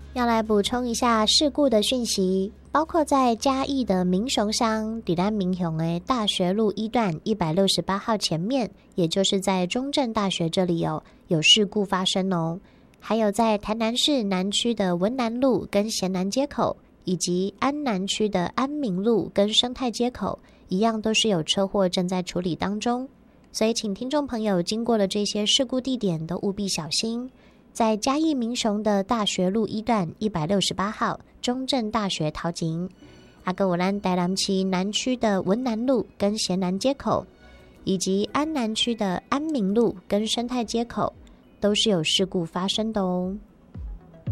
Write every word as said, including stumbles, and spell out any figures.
要来补充一下事故的讯息，包括在嘉义的民雄乡底丹民雄的大学路一段一百六十八号前面，也就是在中正大学这里有有事故发生哦。还有在台南市南区的文南路跟贤南街口，以及安南区的安民路跟生态街口，一样都是有车祸正在处理当中。所以请听众朋友经过了这些事故地点都务必小心。在嘉义民雄的大学路一段一百六十八号中正大学头前，阿哥我兰台南市南区的文南路跟贤南街口，以及安南区的安民路跟生态街口，都是有事故发生的哦。